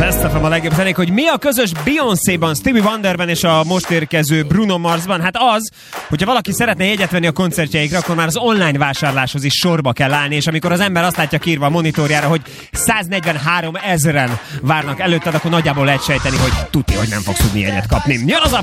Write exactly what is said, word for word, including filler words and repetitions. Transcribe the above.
Best of a legjobb zenék, hogy mi a közös Beyoncéban, Stevie Wonderben és a most érkező Bruno Marsban? Hát az, hogyha valaki szeretne jegyet venni a koncertjeikre, akkor már az online vásárláshoz is sorba kell állni, és amikor az ember azt látja kiírva a monitorjára, hogy száznegyvenhárom ezeren várnak előtted, akkor nagyjából lehet sejteni, hogy tuti, hogy nem fogsz tudni jegyet kapni. Jön az a